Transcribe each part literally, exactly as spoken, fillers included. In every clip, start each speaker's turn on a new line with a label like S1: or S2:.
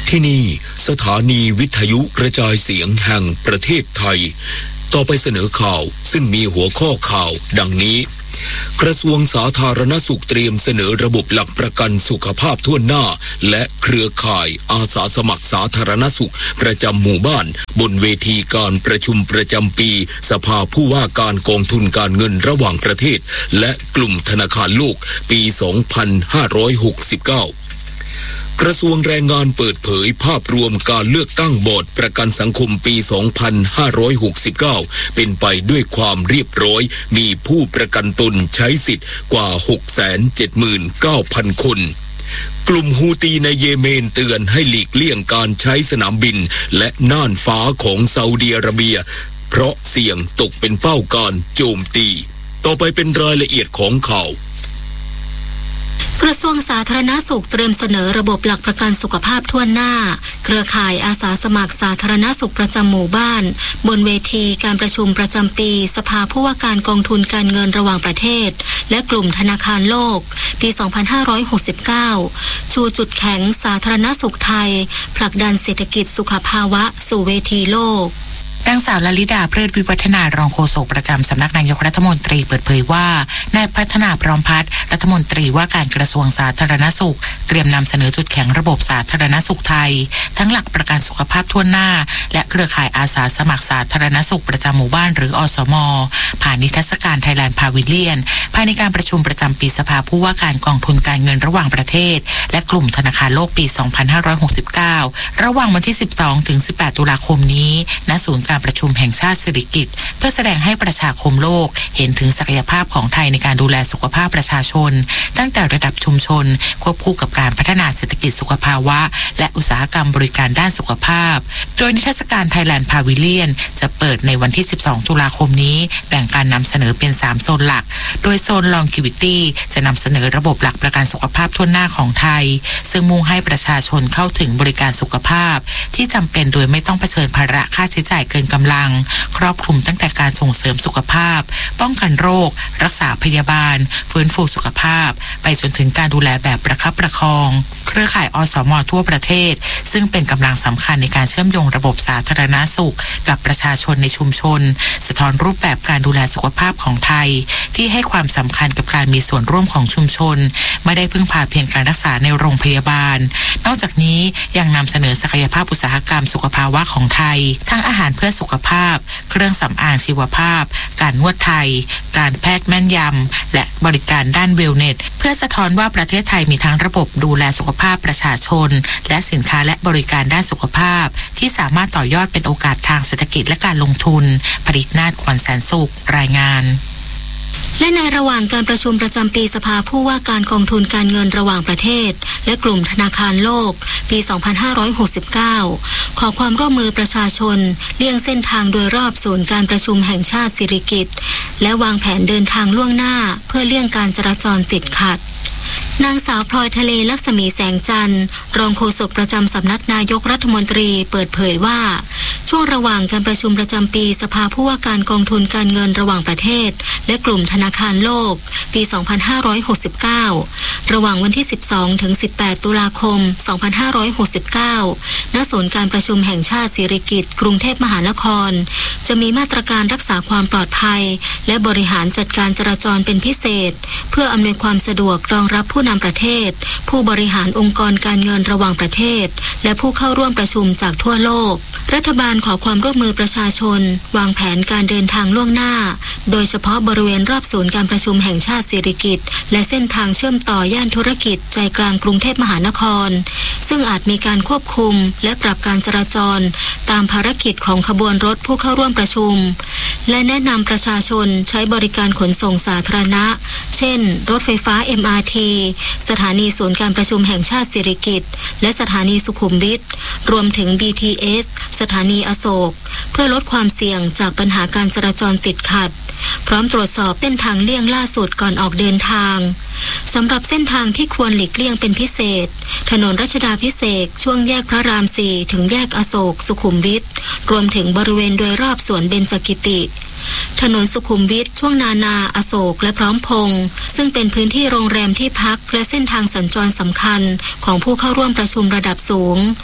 S1: ที่นี่สถานีวิทยุกระจายเสียงแห่งประเทศไทยต่อไปเสนอข่าวซึ่งมีหัวข้อข่าวดังนี้กระทรวงสาธารณสุขเตรียมเสนอระบบหลักประกันสุขภาพทั่วหน้าและเครือข่ายอาสาสมัครสาธารณสุขประจำหมู่บ้านบนเวทีการประชุมประจำปีสภาผู้ว่าการกองทุนการเงินระหว่างประเทศและกลุ่มธนาคารโลกปี สองพันห้าร้อยหกสิบเก้ากระทรวงแรงงานเปิดเผยภาพรวมการเลือกตั้งบอร์ดประกันสังคมปี สองพันห้าร้อยหกสิบเก้า เป็นไปด้วยความเรียบร้อยมีผู้ประกันตนใช้สิทธิ์กว่า หกแสนเจ็ดหมื่นเก้าพัน คนกลุ่มฮูตีในเยเมนเตือนให้หลีกเลี่ยงการใช้สนามบินและน่านฟ้าของซาอุดิอาระเบียเพราะเสี่ยงตกเป็นเป้าการโจมตีต่อไปเป็นรายละเอียดของข่าว
S2: กระทรวงสาธารณสุขเตรียมเสนอระบบหลักประกันสุขภาพทั่วหน้าเครือข่ายอาสาสมัครสาธารณสุขประจำหมู่บ้านบนเวทีการประชุมประจำปีสภาผู้ว่าการกองทุนการเงินระหว่างประเทศและกลุ่มธนาคารโลกปี สองพันห้าร้อยหกสิบเก้า ชูจุดแข็งสาธารณสุขไทยผลักดันเศรษฐกิจสุขภาวะสู่เวทีโลก
S3: นางสาวลลิดาเพลิดวิวัฒนารองโฆษกประจำสำนักนายกรัฐมนตรีเปิดเผยว่านายพัฒนาพร้อมพัฒน์รัฐมนตรีว่าการกระทรวงสาธารณสุขเตรียมนำเสนอจุดแข็งระบบสาธารณสุขไทยทั้งหลักประกันสุขภาพทั่วหน้าและเครือข่ายอาสาสมัครสาธารณสุขประจำหมู่บ้านหรืออสม.ผ่านนิทรรศการไทยแลนด์พาวิเลียนภายในการประชุมประจำปีสภาผู้ว่าการกองทุนการเงินระหว่างประเทศและกลุ่มธนาคารโลกปี สองพันห้าร้อยหกสิบเก้า ระหว่างวันที่ สิบสองถึงสิบแปด ตุลาคมนี้ณศูนย์การประชุมแห่งชาติสิริกิติ์เพื่อแสดงให้ประชาคมโลกเห็นถึงศักยภาพของไทยในการดูแลสุขภาพประชาชนตั้งแต่ระดับชุมชนควบคู่กับการพัฒนาเศรษฐกิจสุขภาวะและอุตสาหกรรมบริการด้านสุขภาพโดยนิทรรศการไทยแลนด์พาวิเลียนจะเปิดในวันที่ สิบสอง ตุลาคมนี้แบ่งการนำเสนอเป็นสามโซนหลักโดยโซน Longevity จะนำเสนอระบบหลักประกันสุขภาพทั่วหน้าของไทยซึ่งมุ่งให้ประชาชนเข้าถึงบริการสุขภาพที่จำเป็นโดยไม่ต้องเผชิญภาระค่าใช้จ่ายเกินกำลังครอบคลุมตั้งแต่การส่งเสริมสุขภาพป้องกันโรครักษาพยาบาลฟื้นฟูสุขภาพไปจนถึงการดูแลแบบประคับประคองเครือข่ายอสม.ทั่วประเทศซึ่งเป็นกำลังสำคัญในการเชื่อมโยงระบบสาธารณสุขกับประชาชนในชุมชนสะท้อนรูปแบบการดูแลสุขภาพของไทยที่ให้ความสำคัญกับการมีส่วนร่วมของชุมชนไม่ได้พึ่งพาเพียงการรักษาในโรงพยาบาลนอกจากนี้ยังนำเสนอศักยภาพอุตสาหกรรมสุขภาวะของไทยทั้งอาหารเพื่อสุขภาพเครื่องสำอางชีวภาพการนวดไทยการแพทย์แม่นยำและบริการด้านเวลเนสเพื่อสะท้อนว่าประเทศไทยมีทั้งระบบดูแลสุขภาพประชาชนและสินค้าและบริการด้านสุขภาพที่สามารถต่อยอดเป็นโอกาสทางเศรษฐกิจและการลงทุนผลิตนาฏ ขวัญแสนสุขรายงาน
S2: และในระหว่างการประชุมประจำปีสภาผู้ว่าการกองทุนการเงินระหว่างประเทศและกลุ่มธนาคารโลกปี สองพันห้าร้อยหกสิบเก้า ขอความร่วมมือประชาชนเลี่ยงเส้นทางโดยรอบศูนย์การประชุมแห่งชาติสิริกิติ์และวางแผนเดินทางล่วงหน้าเพื่อเลี่ยงการจราจรติดขัดนางสาวพลอยทะเลลักษมีแสงจันทร์รองโฆษกประจำสำนักนายกรัฐมนตรีเปิดเผยว่าช่วงระหว่างการประชุมประจำปีสภาผู้ว่าการกองทุนการเงินระหว่างประเทศและกลุ่มธนาคารโลกปี สองพันห้าร้อยหกสิบเก้า ระหว่างวันที่ สิบสองถึงสิบแปด ตุลาคม สองพันห้าร้อยหกสิบเก้า ณ ศูนย์การประชุมแห่งชาติสิริกิติ์กรุงเทพมหานครจะมีมาตรการรักษาความปลอดภัยและบริหารจัดการจราจรเป็นพิเศษเพื่ออำนวยความสะดวกรองรับผู้นำประเทศผู้บริหารองค์กรการเงินระหว่างประเทศและผู้เข้าร่วมประชุมจากทั่วโลกรัฐบาลขอความร่วมมือประชาชนวางแผนการเดินทางล่วงหน้าโดยเฉพาะบริเวณรอบศูนย์การประชุมแห่งชาติสิริกิติ์และเส้นทางเชื่อมต่อย่านธุรกิจใจกลางกรุงเทพมหานครซึ่งอาจมีการควบคุมและปรับการจราจรตามภารกิจของขบวนรถผู้เข้าร่วมประชุมและแนะนำประชาชนใช้บริการขนส่งสาธารณะเช่นรถไฟฟ้า เอ็ม อาร์ ที สถานีศูนย์การประชุมแห่งชาติสิริกิติ์และสถานีสุขุมวิทรวมถึง บี ที เอส สถานีอโศกเพื่อลดความเสี่ยงจากปัญหาการจราจรติดขัดพร้อมตรวจสอบเส้นทางเลี่ยงล่าสุดก่อนออกเดินทางสำหรับเส้นทางที่ควรหลีกเลี่ยงเป็นพิเศษถนนรัชดาภิเษกช่วงแยกพระรามสี่ถึงแยกอโศกสุขุมวิทรวมถึงบริเวณโดยรอบสวนเบญจกิติถนนสุขุมวิทช่วงนานาอโศกและพร้อมพงษ์ซึ่งเป็นพื้นที่โรงแรมที่พักและเส้นทางสัญจรสำคัญของผู้เข้าร่วมประชุมระดับสูง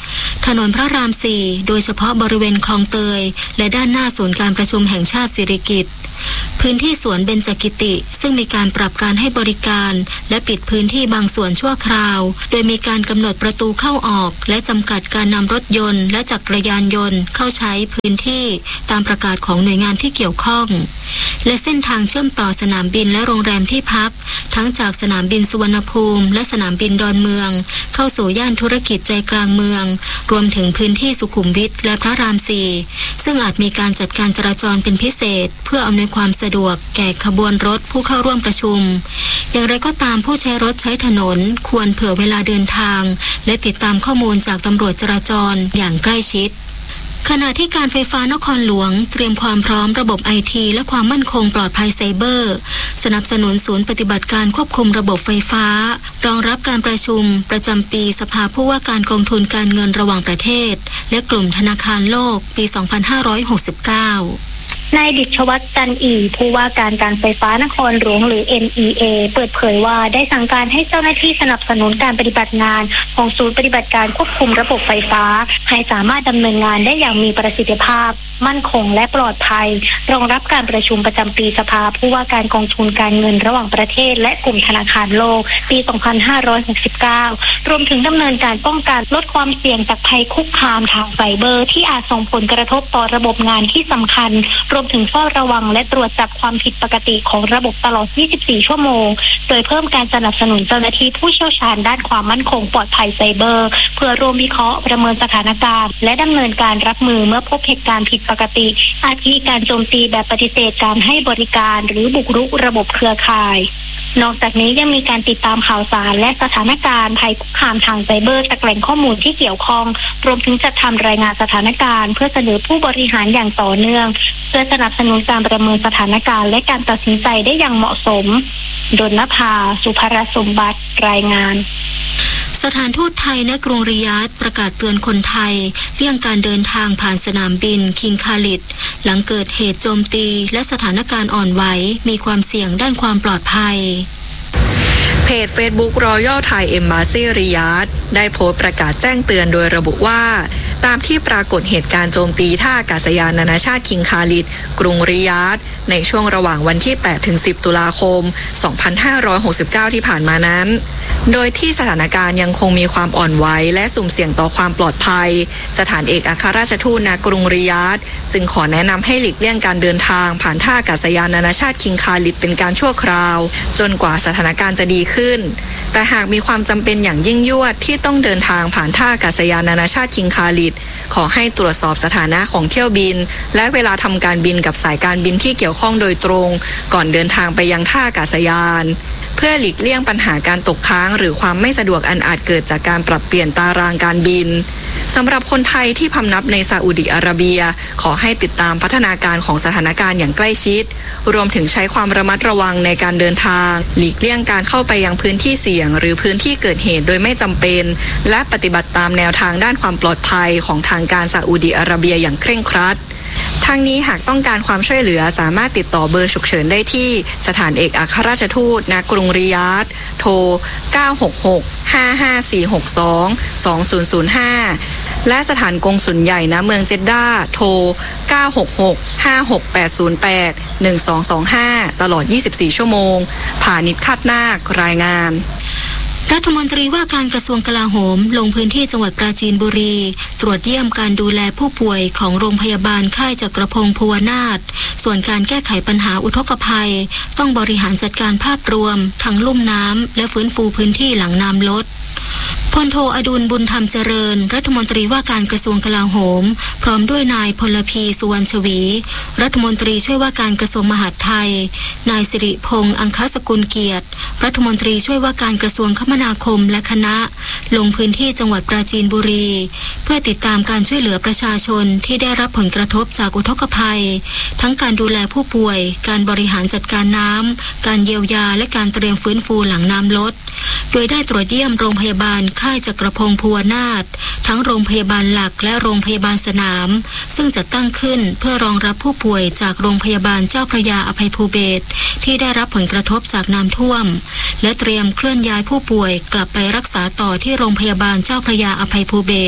S2: ถนนพระรามสี่โดยเฉพาะบริเวณคลองเตยและด้านหน้าศูนย์การประชุมแห่งชาติสิริกิติ์พื้นที่สวนเบญจกิติซึ่งมีการปรับการให้บริการและปิดพื้นที่บางส่วนชั่วคราวโดยมีการกำหนดประตูเข้าออกและจำกัดการนำรถยนต์และจักรยานยนต์เข้าใช้พื้นที่ตามประกาศของหน่วยงานที่เกี่ยวข้องและเส้นทางเชื่อมต่อสนามบินและโรงแรมที่พักทั้งจากสนามบินสุวรรณภูมิและสนามบินดอนเมืองเข้าสู่ย่านธุรกิจใจกลางเมืองรวมถึงพื้นที่สุขุมวิทและพระรามสี่ซึ่งอาจมีการจัดการจราจรเป็นพิเศษเพื่ออำนวยความสะดวกแก่ขบวนรถผู้เข้าร่วมประชุมอย่างไรก็ตามผู้ใช้รถใช้ถนนควรเผื่อเวลาเดินทางและติดตามข้อมูลจากตำรวจจราจรอย่างใกล้ชิดขณะที่การไฟฟ้านครหลวงเตรียมความพร้อมระบบไอทีและความมั่นคงปลอดภัยไซเบอร์สนับสนุนศูนย์ปฏิบัติการควบคุมระบบไฟฟ้ารองรับการประชุมประจำปีสภาผู้ว่าการกองทุนการเงินระหว่างประเทศและกลุ่มธนาคารโลกปี สองพันห้าร้อยหกสิบเก้าน
S4: ายดิษฐวัฒน์จันอีผู้ว่าการการไฟฟ้านครหลวงหรือ เอ็น อี เอ เปิดเผยว่าได้สั่งการให้เจ้าหน้าที่สนับสนุนการปฏิบัติงานของศูนย์ปฏิบัติการควบคุมระบบไฟฟ้าให้สามารถดำเนินงานได้อย่างมีประสิทธิภาพมั่นคงและปลอดภัยรองรับการประชุมประจำปีสภาผู้ว่าการกองทุนการเงินระหว่างประเทศและกลุ่มธนาคารโลกปี สองพันห้าร้อยหกสิบเก้ารวมถึงดำเนินการป้องกันลดความเสี่ยงจากภัยคุกคามทางไซเบอร์ที่อาจส่งผลกระทบต่อระบบงานที่สำคัญรวมถึงเฝ้าระวังและตรวจจับความผิดปกติของระบบตลอด ยี่สิบสี่ ชั่วโมงโดยเพิ่มการสนับสนุนเจ้าหน้าที่ผู้เชี่ยวชาญด้านความมั่นคงปลอดภัยไซเบอร์เพื่อร่วมวิเคราะห์ประเมินสถานการณ์และดำเนินการรับมือเมื่อพบเหตุการณ์ผิดปกติอาทิการโจมตีแบบปฏิเสธการให้บริการหรือบุกรุกระบบเครือข่ายนอกจากนี้ยังมีการติดตามข่าวสารและสถานการณ์ภัยคุกคามทางไซเบอร์จากแหล่งข้อมูลที่เกี่ยวข้องรวมถึงจัดทำรายงานสถานการณ์เพื่อเสนอผู้บริหารอย่างต่อเนื่องเพื่อสนับสนุนการประเมินสถานการณ์และการตัดสินใจได้อย่างเหมาะสมดลนภาสุภรสมบัติรายงาน
S2: สถานทูตไทยณกรุงริยาดประกาศเตือนคนไทยเลี่ยงการเดินทางผ่านสนามบินคิงคาลิดหลังเกิดเหตุโจมตีและสถานการณ์อ่อนไหวมีความเสี่ยงด้านความปลอดภัย
S5: เพจ Facebook Royal Thai Embassy Riyadh ได้โพสต์ประกาศแจ้งเตือนโดยระบุว่าตามที่ปรากฏเหตุการณ์โจมตีท่าอากาศยานนานาชาติคิงคาลิดกรุงริยาดในช่วงระหว่างวันที่ แปดถึงสิบ ตุลาคม สองพันห้าร้อยหกสิบเก้า ที่ผ่านมานั้นโดยที่สถานการณ์ยังคงมีความอ่อนไหวและสุ่มเสี่ยงต่อความปลอดภัยสถานเอกอัครราชทูตณกรุงริยาดจึงขอแนะนำให้หลีกเลี่ยงการเดินทางผ่านท่าอากาศยานนานาชาติคิงคาลิดเป็นการชั่วคราวจนกว่าสถานการณ์จะดีขึ้นแต่หากมีความจำเป็นอย่างยิ่งยวดที่ต้องเดินทางผ่านท่าอากาศยานนานาชาติคิงคาลิดขอให้ตรวจสอบสถานะของเที่ยวบินและเวลาทำการบินกับสายการบินที่เกี่ยวข้องโดยตรงก่อนเดินทางไปยังท่าอากาศยานเพื่อหลีกเลี่ยงปัญหาการตกค้างหรือความไม่สะดวกอันอาจเกิดจากการปรับเปลี่ยนตารางการบินสำหรับคนไทยที่พำนักในซาอุดิอาระเบียขอให้ติดตามพัฒนาการของสถานการณ์อย่างใกล้ชิดรวมถึงใช้ความระมัดระวังในการเดินทางหลีกเลี่ยงการเข้าไปยังพื้นที่เสี่ยงหรือพื้นที่เกิดเหตุโดยไม่จำเป็นและปฏิบัติตามแนวทางด้านความปลอดภัยของทางการซาอุดิอาระเบียอย่างเคร่งครัดทางนี้หากต้องการความช่วยเหลือสามารถติดต่อเบอร์ฉุกเฉินได้ที่สถานเอกอัครราชทูตณกรุงริยาดโทรเก้าหกหก ห้าห้าสี่หกสอง สองศูนย์ศูนย์ห้าและสถานกงสุลใหญ่ณเมืองเจดดาโทรเก้าหกหก ห้าหกแปดศูนย์แปด หนึ่งสองสองห้าตลอดยี่สิบสี่ชั่วโมงผานิชคาดนาครายงาน
S2: รัฐมนตรีว่าการกระทรวงกลาโหมลงพื้นที่จังหวัดปราจีนบุรีตรวจเยี่ยมการดูแลผู้ป่วยของโรงพยาบาลค่ายจักรพงศ์ภูวนาถส่วนการแก้ไขปัญหาอุทกภัยต้องบริหารจัดการภาพรวมทั้งลุ่มน้ำและฟื้นฟูพื้นที่หลังน้ำลดพลโทอดุลบุญธรรมเจริญรัฐมนตรีว่าการกระทรวงกลาโหมพร้อมด้วยนายพลพีสุวรรณชวีรัฐมนตรีช่วยว่าการกระทรวงมหาดไทยนายสิริพงษ์อังคสกุลเกียรติรัฐมนตรีช่วยว่าการกระทรวงคมนาคมและคณะลงพื้นที่จังหวัดปราจีนบุรีเพื่อติดตามการช่วยเหลือประชาชนที่ได้รับผลกระทบจากอุทกภัยทั้งการดูแลผู้ป่วยการบริหารจัดการน้ำการเยียวยาและการเตรียมฟื้นฟูหลังน้ำลดโดยได้ตรวจเยี่ยมโรงพยาบาลค่ายจักรพงศ์ภูวนาถทั้งโรงพยาบาลหลักและโรงพยาบาลสนามซึ่งจะตั้งขึ้นเพื่อรองรับผู้ป่วยจากโรงพยาบาลเจ้าพระยาอภัยภูเบศรที่ได้รับผลกระทบจากน้ำท่วมและเตรียมเคลื่อนย้ายผู้ป่วยกลับไปรักษาต่อที่โรงพยาบาลเจ้าพระยาอภัยภูเบศร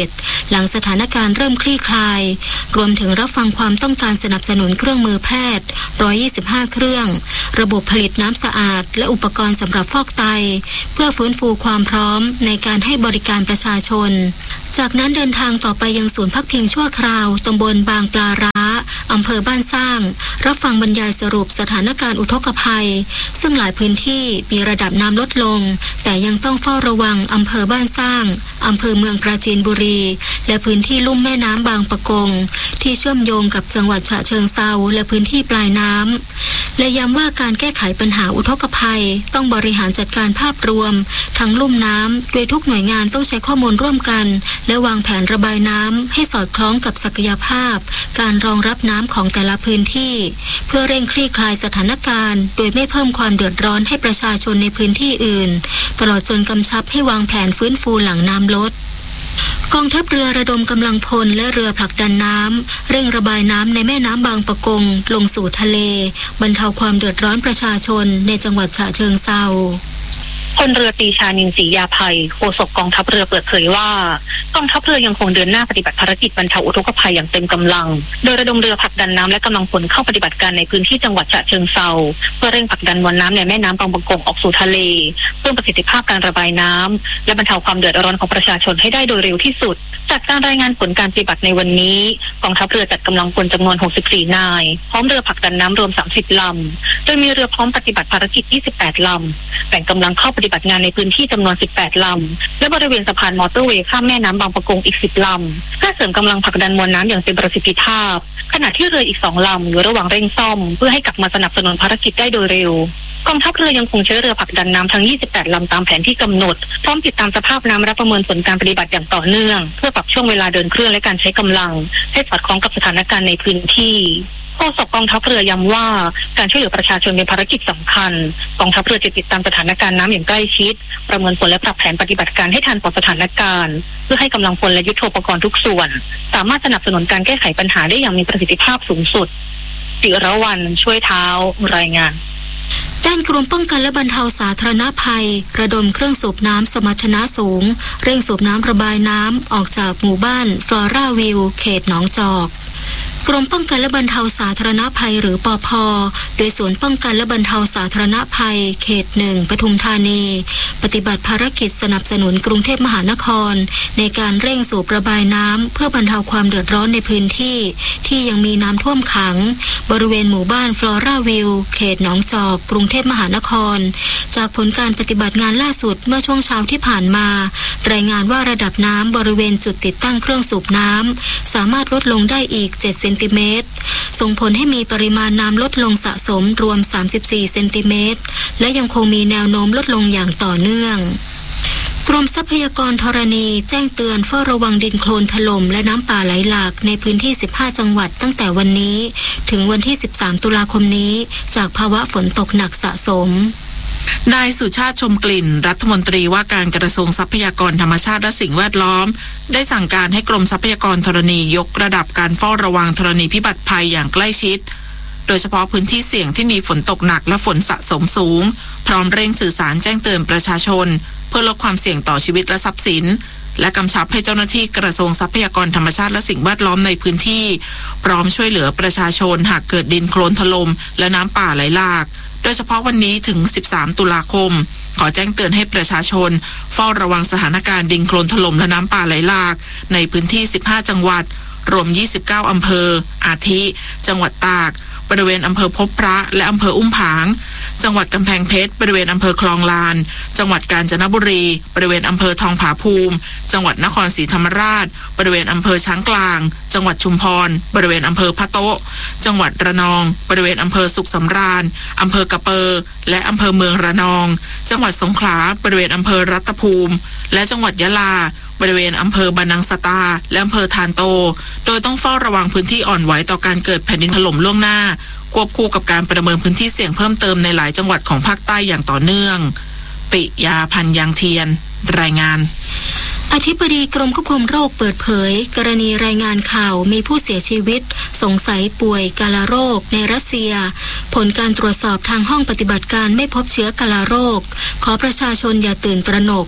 S2: หลังสถานการณ์เริ่มคลี่คลายรวมถึงรับฟังความต้องการสนับสนุนเครื่องมือแพทย์หนึ่งร้อยยี่สิบห้าเครื่องระบบผลิตน้ำสะอาดและอุปกรณ์สำหรับฟอกไตเพื่อฟื้นฟูความพร้อมในการให้บริการประชาชนจากนั้นเดินทางต่อไปยังศูนย์พักพิงชั่วคราวตำบลบางปลาร้าอำเภอบ้านสร้างรับฟังบรรยายสรุปสถานการณ์อุทกภัยซึ่งหลายพื้นที่มีระดับน้ำลดลงแต่ยังต้องเฝ้าระวังอำเภอบ้านสร้างอำเภอเมืองปราจีนบุรีและพื้นที่ลุ่มแม่น้ำบางปะกงที่เชื่อมโยงกับจังหวัดฉะเชิงเทราและพื้นที่ปลายน้ำและย้ำว่าการแก้ไขปัญหาอุทกภัยต้องบริหารจัดการภาพรวมทั้งลุ่มน้ำโดยทุกหน่วยงานต้องใช้ข้อมูลร่วมกันและวางแผนระบายน้ำให้สอดคล้องกับศักยภาพการรองรับน้ำของแต่ละพื้นที่เพื่อเร่งคลี่คลายสถานการณ์โดยไม่เพิ่มความเดือดร้อนให้ประชาชนในพื้นที่อื่นตลอดจนกำชับให้วางแผนฟื้นฟูหลังน้ำลดกองทัพเรือระดมกำลังพลและเรือผลักดันน้ำเร่งระบายน้ำในแม่น้ำบางปะกงลงสู่ทะเลบรรเทาความเดือดร้อนประชาชนในจังหวัดฉะเชิงเทรา
S6: พลเรือตรีชานินทร์ศรียาภัยโฆษกกองทัพเรือเปิดเผยว่ากองทัพเรือยังคงเดินหน้าปฏิบัติภารกิจบรรเทาอุทกภัยอย่างเต็มกำลังโดยระดมเรือผลักดันน้ำและกำลังพลเข้าปฏิบัติการในพื้นที่จังหวัดฉะเชิงเทราเพื่อเร่งผลักดันมวลน้ำในแม่น้ำบางปะกงออกสู่ทะเลเพิ่มประสิทธิภาพการระบายน้ำและบรรเทาความเดือดร้อนของประชาชนให้ได้โดยเร็วที่สุดจากการรายงานผลการปฏิบัติในวันนี้กองทัพเรือจัดกำลังพลจำนวนหกสิบสี่นายพร้อมเรือผลักดันน้ำรวมสามสิบลำโดยมีเรือพร้อมปฏิบัติภารกิจยี่สิบแปดลำแบ่งกำลังเข้าปฏิบัติงานในพื้นที่จำนวนสิบแปดลำและบริเวณสะพานมอเตอร์เวย์ข้ามแม่น้ำบางปะกงอีกสิบลำเพื่อเสริมกำลังผลักดันมวลน้ำอย่างเต็มประสิทธิภาพขณะที่เรืออีกสองลำอยู่ระหว่างเร่งซ่อมเพื่อให้กลับมาสนับสนุนภารกิจได้โดยเร็วกองทัพเรือยังคงใช้เรือผลักดันน้ำทั้งยี่สิบแปดลำตามแผนที่กำหนดพร้อมติดตามสภาพน้ำและประเมินผลการปฏิบัติอย่างต่อเนื่องเพื่อปรับช่วงเวลาเดินเครื่องและการใช้กำลังให้สอดคล้องกับสถานการณ์ในพื้นที่โฆษกกองทัพเรือย้ำว่าการช่วยเหลือประชาชนเป็นภารกิจสำคัญกองทัพเรือจะติดตามสถานการณ์น้ำอย่างใกล้ชิดประเมินผลและปรับแผนปฏิบัติการให้ทันต่อสถานการณ์เพื่อให้กำลังพลและยุทโธปกรณ์ทุกส่วนสามารถสนับสนุนการแก้ไขปัญหาได้อย่างมีประสิทธิภาพสูงสุดจิรวรรณช่วยเท้ารายงาน
S2: ด้านกรมป้องกันและบรรเทาสาธารณภัยระดมเครื่องสูบน้ำสมรรถนะสูงเร่งสูบน้ำระบายน้ำออกจากหมู่บ้านฟลอราวิวเขตหนองจอกกรมป้องกันและบรรเทาสาธารณภัยหรือปภ.โดยศูนย์ป้องกันและบรรเทาสาธารณภัยเขตหนึ่งปทุมธานีปฏิบัติภารกิจสนับสนุนกรุงเทพมหานครในการเร่งสูบระบายน้ำเพื่อบรรเทาความเดือดร้อนในพื้นที่ที่ยังมีน้ำท่วมขังบริเวณหมู่บ้านฟลอราวิวเขตหนองจอกกรุงเทพมหานครจากผลการปฏิบัติงานล่าสุดเมื่อช่วงเช้าที่ผ่านมารายงานว่าระดับน้ำบริเวณจุดติดตั้งเครื่องสูบน้ำสามารถลดลงได้อีกเจ็ดเซนติเมตรส่งผลให้มีปริมาณน้ำลดลงสะสมรวมสามสิบสี่เซนติเมตรและยังคงมีแนวโน้มลดลงอย่างต่อเนื่องกรมทรัพยากรธรณีแจ้งเตือนเฝ้าระวังดินโคลนถล่มและน้ำป่าไหลหลากในพื้นที่สิบห้าจังหวัดตั้งแต่วันนี้ถึงวันที่สิบสามตุลาคมนี้จากภาวะฝนตกหนักสะสม
S3: นายสุชาติชมกลิ่นรัฐมนตรีว่าการกระทรวงทรัพยากรธรรมชาติและสิ่งแวดล้อมได้สั่งการให้กรมทรัพยากรธรณียกระดับการเฝ้าระวังธรณีพิบัติภัยอย่างใกล้ชิดโดยเฉพาะพื้นที่เสี่ยงที่มีฝนตกหนักและฝนสะสมสูงพร้อมเร่งสื่อสารแจ้งเตือนประชาชนเพื่อลดความเสี่ยงต่อชีวิตและทรัพย์สินและกำชับให้เจ้าหน้าที่กระทรวงทรัพยากรธรรมชาติและสิ่งแวดล้อมในพื้นที่พร้อมช่วยเหลือประชาชนหากเกิดดินโคลนถล่มและน้ำป่าไหลหลากโดยเฉพาะวันนี้ถึงสิบสามตุลาคมขอแจ้งเตือนให้ประชาชนเฝ้าระวังสถานการณ์ดินโคลนถล่มและน้ำป่าไหลหลากในพื้นที่สิบห้าจังหวัดรวมยี่สิบเก้าอำเภออาทิ จังหวัดตากบริเวณอำเภอพบพระและอำเภออุ้มผางจังหวัดกำแพงเพชรบริเวณอำเภอคลองลานจังหวัดกาญจนบุรีบริเวณอำเภอทองผาภูมิจังหวัดนครศรีธรรมราชบริเวณอำเภอช้างกลางจังหวัดชุมพรบริเวณอำเภอพะโต๊ะจังหวัดระนองบริเวณอำเภอสุขสำราญอำเภอกระเปอและอำเภอเมืองระนองจังหวัดสงขลาบริเวณอำเภอรัตภูมิและจังหวัดยะลาบริเวณอำเภอบานังสตาและอำเภอทานโตโดยต้องเฝ้าระวังพื้นที่อ่อนไหวต่อการเกิดแผ่นดินถล่มล่วงหน้าควบคู่กับการประเมินพื้นที่เสี่ยงเพิ่มเติมในหลายจังหวัดของภาคใต้อย่างต่อเนื่องปิยาพันธ์ยางเทียนรายงาน
S2: อธิบดีกรมควบคุมโรคเปิดเผยกรณีรายงานข่าวมีผู้เสียชีวิตสงสัยป่วยกาฬโรคในรัสเซียผลการตรวจสอบทางห้องปฏิบัติการไม่พบเชื้อกาฬโรคขอประชาชนอย่าตื่นตระหนก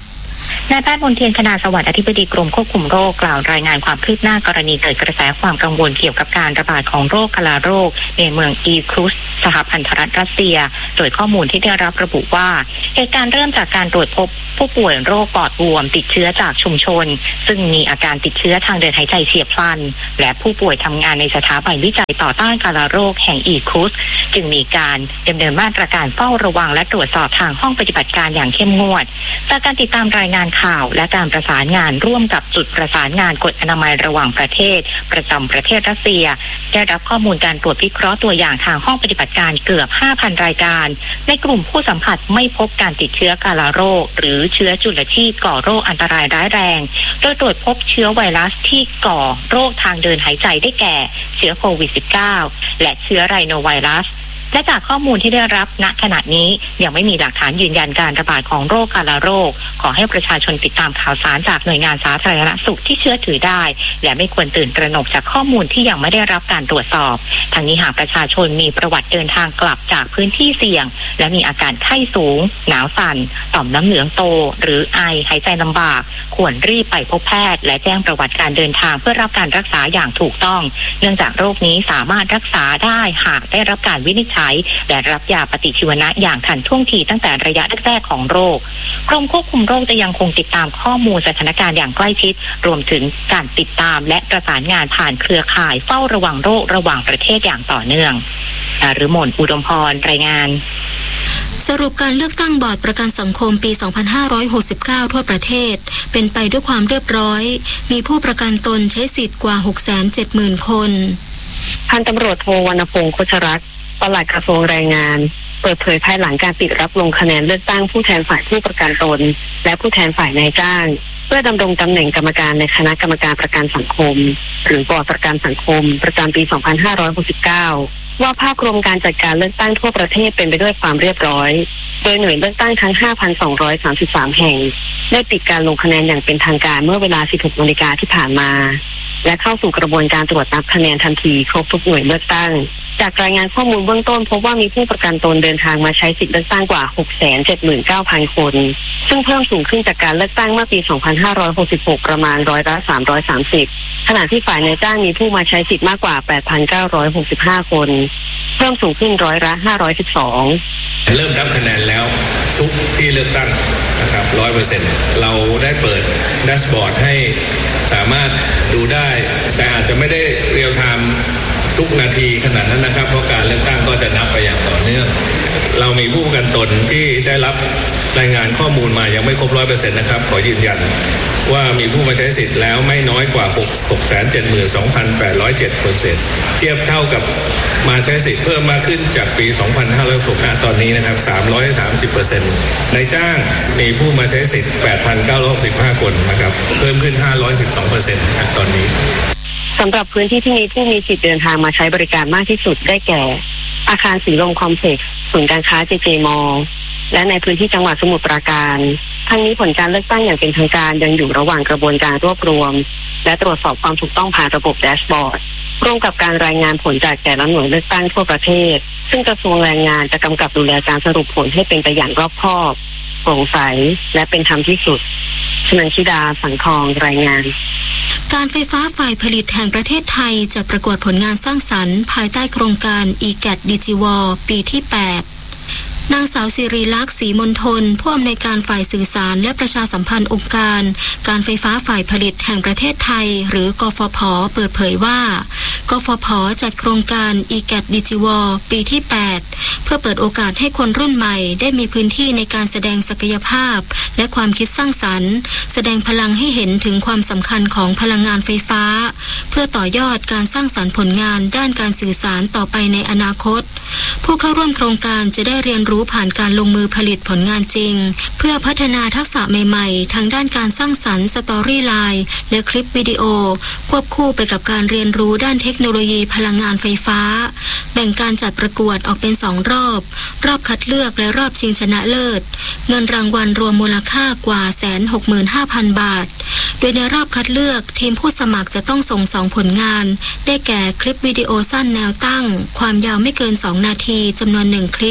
S6: นายแพทย์มนเทียนคณาสวัสดิ์อธิบดีกรมควบคุมโรคกล่าวรายงานความคืบหน้ากรณีเกิดกระแสความกังวลเกี่ยวกับการระบาดของโรคกาฬาโรคในเมืองอีครุสสหพันธรัฐรัสเซียโดยข้อมูลที่ได้รับระบุว่าเหตุการณ์เริ่มจากการตรวจพบผู้ป่วยโรคปอดบวมติดเชื้อจากชุมชนซึ่งมีอาการติดเชื้อทางเดินหายใจเฉียบพลันและผู้ป่วยทำงานในสถาบันวิจัยต่อต้านกาฬาโรคแห่งอีครุสจึงมีการดำเนินมาตรการเฝ้าระวังและตรวจสอบทางห้องปฏิบัติการอย่างเข้มงวดจากการติดตามรายงานข่าวและการประสานงานร่วมกับจุดประสานงานกฎอนามัยระหว่างประเทศประจำประเทศรัสเซียได้รับข้อมูลการตรวจวิเคราะห์ตัวอย่างทางห้องปฏิบัติการเกือบ ห้าพัน รายการในกลุ่มผู้สัมผัสไม่พบการติดเชื้อกาฬาโรคหรือเชื้อจุลชีพก่อโรคอันตรายร้ายแรงโดยตรวจพบเชื้อไวรัสที่ก่อโรคทางเดินหายใจได้แก่เชื้อโควิด สิบเก้า และเชื้อไรโนไวรัสและจากข้อมูลที่ได้รับณขณะนี้ยังไม่มีหลักฐานยืนยันการระบาดของโรคกาฬาโรคขอให้ประชาชนติดตามข่าวสารจากหน่วยงานสาธารณสุขที่เชื่อถือได้และไม่ควรตื่นตระหนกจากข้อมูลที่ยังไม่ได้รับการตรวจสอบทั้งนี้หากประชาชนมีประวัติเดินทางกลับจากพื้นที่เสี่ยงและมีอาการไข้สูงหนาวสั่นต่อมน้ำเหลืองโตหรือไอหายใจลำบากควรรีบไปพบแพทย์และแจ้งประวัติการเดินทางเพื่อรับการรักษาอย่างถูกต้องเนื่องจากโรคนี้สามารถรักษาได้หากได้รับการวินิจฉัยและรับยาปฏิชีวนะอย่างทันท่วงทีตั้งแต่ระยะแรกๆของโรคกรมควบคุมโรคจะยังคงติดตามข้อมูลสถานการณ์อย่างใกล้ชิดรวมถึงการติดตามและประสานงานผ่านเครือข่ายเฝ้าระวังโรคระหว่างประเทศอย่างต่อเนื่องหรือหม่นอุดมพรรายงาน
S2: สรุปการเลือกตั้งบอร์ดประกันสังคมปี สองพันห้าร้อยหกสิบเก้า ทั่วประเทศเป็นไปด้วยความเรียบร้อยมีผู้ประกันตนใช้สิทธิ์กว่า หกแสนเจ็ดหมื่น คน
S6: พันตำรวจโทวรรณพงษ์ โคชรัตน์ปลัดกระทรวงแรงงานเปิดเผยภายหลังการปิดรับลงคะแนนเลือกตั้งผู้แทนฝ่ายผู้ประกันตนและผู้แทนฝ่ายนายจ้างเพื่อดำรงตำแหน่งกรรมการในคณะกรรมการประกันสังคมหรือบอร์ดประกันสังคมประจำปี สองพันห้าร้อยหกสิบเก้า ว่าภาพรวมการจัดการเลือกตั้งทั่วประเทศเป็นไปด้วยความเรียบร้อยโดยหน่วยเลือกตั้งทั้ง ห้าพันสองร้อยสามสิบสาม แห่งได้ปิดการลงคะแนนอย่างเป็นทางการเมื่อเวลา สิบหกนาฬิกาที่ผ่านมาและเข้าสู่กระบวนการตรวจนับคะแนนทันทีครบทุกหน่วยเลือกตั้งจากรายงานข้อมูลเบื้องต้นพบว่ามีผู้ประกันตนเดินทางมาใช้สิทธิเลือกตั้งกว่า หกแสนเจ็ดหมื่นเก้าพัน คนซึ่งเพิ่มสูงขึ้นจากการเลือกตั้งเมื่อปี สองพันห้าร้อยหกสิบหก ประมาณร้อยละสามร้อยสามสิบขณะที่ฝ่ายนายจ้างมีผู้มาใช้สิทธิ์มากกว่า แปดพันเก้าร้อยหกสิบห้า คนเพิ่มสูงขึ้นร้อยละห้าร้อยสิบสอง
S7: เริ่มนับคะแนนแล้วทุกที่เลือกตั้งนะครับ ร้อยเปอร์เซ็นต์ เราได้เปิดแดชบอร์ดให้สามารถดูได้แต่อาจจะไม่ได้เรียลไทม์ทุกนาทีขนาดนั้นนะครับเพราะการเลือกตั้งก็จะนับไปอย่างต่อเนื่องเรามีผู้ประกันตนที่ได้รับรายงานข้อมูลมายังไม่ครบ ร้อยเปอร์เซ็นต์ นะครับขอยืนยันว่ามีผู้มาใช้สิทธิ์แล้วไม่น้อยกว่า หกแสนเจ็ดหมื่นสองพันแปดร้อยเจ็ด คนเศษเทียบเท่ากับมาใช้สิทธิ์เพิ่มมากขึ้นจากปี สองพันห้าร้อยหกสิบห้า ตอนนี้นะครับ สามร้อยสามสิบเปอร์เซ็นต์ ในจ้างมีผู้มาใช้สิทธิ์ แปดพันเก้าร้อยหกสิบห้า คนนะครับเพิ่มขึ้น ห้าร้อยสิบสองเปอร์เซ็นต์ ตอนนี้
S6: สำหรับพื้นที่ที่มีผู้มีสิทธิ์เดินทางมาใช้บริการมากที่สุดได้แก่อาคารสีลมคอมเพล็กซ์ศูนย์การค้าเจเจมอลล์และในพื้นที่จังหวัดสมุทรปราการทั้งนี้ผลการเลือกตั้งอย่างเป็นทางการยังอยู่ระหว่างกระบวนการรวบรวมและตรวจสอบความถูกต้องผ่านระบบแดชบอร์ดร่วมกับการรายงานผลจากแต่ละหน่วยเลือกตั้งทั่วประเทศซึ่งกระทรวงแรงงานจะกำกับดูแลการสรุปผลให้เป็นไปอย่างรอบคอบโปร่งใสและเป็นธรรมที่สุดชนันชิดาสังทองรายงาน
S2: การไฟฟ้าฝ่ายผลิตแห่งประเทศไทยจะประกวดผลงานสร้างสรรค์ภายใต้โครงการ อี แกท Digivol ปีที่แปดนางสาวสิริลักษณ์ศรีมณฑลผู้อำนวยการฝ่ายสื่อสารและประชาสัมพันธ์องค์การการไฟฟ้าฝ่ายผลิตแห่งประเทศไทยหรือกฟผ.เปิดเผยว่ากฟผ.จัดโครงการ อี แกท Digivol ปีที่แปดเพื่อเปิดโอกาสให้คนรุ่นใหม่ได้มีพื้นที่ในการแสดงศักยภาพและความคิดสร้างสรรค์แสดงพลังให้เห็นถึงความสำคัญของพลังงานไฟฟ้าเพื่อต่อยอดการสร้างสรรค์ผลงานด้านการสื่อสารต่อไปในอนาคตผู้เข้าร่วมโครงการจะได้เรียนรู้ผ่านการลงมือผลิตผลงานจริงเพื่อพัฒนาทักษะใหม่ๆทางด้านการสร้างสรรค์สตอรี่ไลน์และคลิปวิดีโอควบคู่ไปกับการเรียนรู้ด้านเทคโนโลยีพลังงานไฟฟ้าแบ่งการจัดประกวดออกเป็นสองรอบรอบคัดเลือกและรอบชิงชนะเลิศเงินรางวัลรวมมูลค่ากว่า หนึ่งแสนหกหมื่นห้าพัน บาทโดยในรอบคัดเลือกทีมผู้สมัครจะต้องส่งสองผลงานได้แก่คลิปวิดีโอสั้นแนวตั้งความยาวไม่เกินสองนาทีจำนวนหนึ่งคลิป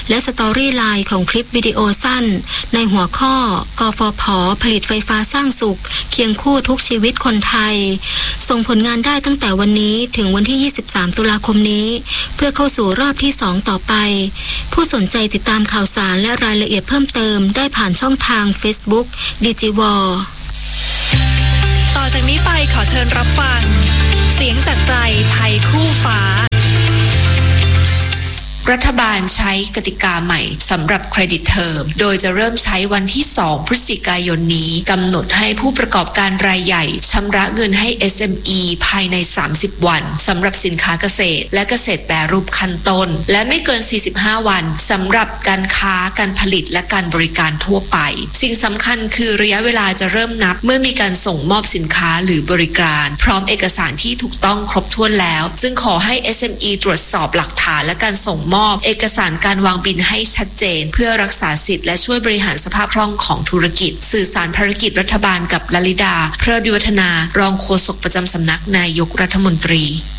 S2: และสตอรี่ไลน์ของคลิปวิดีโอสั้นในหัวข้อกฟผ.ผลิตไฟฟ้าสร้างสุขเคียงคู่ทุกชีวิตคนไทยส่งผลงานได้ตั้งแต่วันนี้ถึงวันที่ยี่สิบสามตุลาคมนี้เพื่อเข้าสู่รอบที่สองต่อไปผู้สนใจติดตามข่าวสารและรายละเอียดเพิ่มเติมได้ผ่านช่องทาง Facebook ดิจิวอล
S8: ต่อจากนี้ไปขอเชิญรับฟังเสียงจากใจไทยคู่ฟ้า
S9: รัฐบาลใช้กติกาใหม่สำหรับเครดิตเทอมโดยจะเริ่มใช้วันที่สองพฤศจิกายนนี้กำหนดให้ผู้ประกอบการรายใหญ่ชำระเงินให้ เอส เอ็ม อี ภายในสามสิบวันสำหรับสินค้าเกษตรและเกษตรแปรรูปขั้นต้นและไม่เกินสี่สิบห้าวันสำหรับการค้าการผลิตและการบริการทั่วไปสิ่งสำคัญคือระยะเวลาจะเริ่มนับเมื่อมีการส่งมอบสินค้าหรือบริการพร้อมเอกสารที่ถูกต้องครบถ้วนแล้วจึงขอให้ เอส เอ็ม อี ตรวจสอบหลักฐานและการส่งมอบเอกสารการวางบินให้ชัดเจนเพื่อรักษาสิทธิ์และช่วยบริหารสภาพคล่องของธุรกิจสื่อสารภารกิจรัฐบาลกับลลิดาเพลิดวิวัฒนารองโฆษกประจำสำนักนายกรัฐมนตรี